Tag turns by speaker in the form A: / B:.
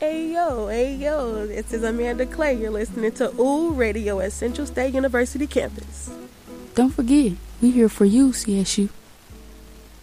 A: Hey yo, this is Amanda Clay. You're listening to OOH Radio at Central State University campus.
B: Don't forget, we here for you, CSU.